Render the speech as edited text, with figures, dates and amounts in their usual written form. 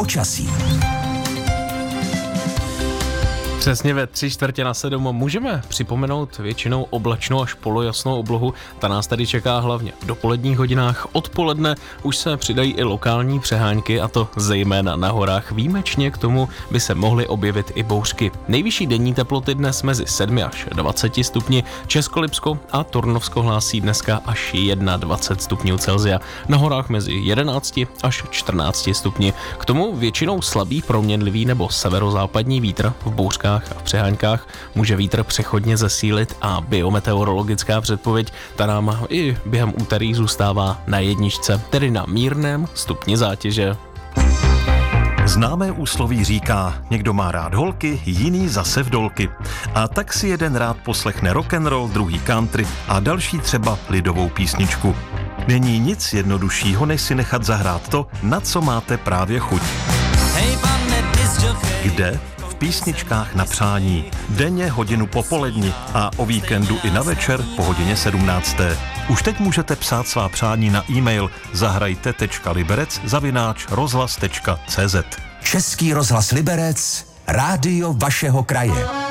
počasí. Přesně ve 6:45 můžeme připomenout většinou oblačnou až polojasnou oblohu. Ta nás tady čeká hlavně v dopoledních hodinách. Odpoledne už se přidají i lokální přehánky, a to zejména na horách. Výjimečně k tomu by se mohly objevit i bouřky. Nejvyšší denní teploty dnes mezi 7 až 20 stupni. Českolipsko a Turnovsko hlásí dneska až 21 stupňů Celsia. Na horách mezi 11 až 14 stupni. K tomu většinou slabý proměnlivý nebo severozápadní vítr. V bouřkách a v přeháňkách může vítr přechodně zesílit a biometeorologická předpověď ta nám i během úterý zůstává na 1, tedy na mírném stupni zátěže. Známé úsloví říká, někdo má rád holky, jiný zase vdolky. A tak si jeden rád poslechne rock'n'roll, druhý country a další třeba lidovou písničku. Není nic jednoduššího, než si nechat zahrát to, na co máte právě chuť. Kde? V písničkách na přání. Denně hodinu po poledni a o víkendu i na večer po hodině 17. Už teď můžete psát svá přání na e-mail zahrajte.liberec@rozhlas.cz. Český rozhlas Liberec, rádio vašeho kraje.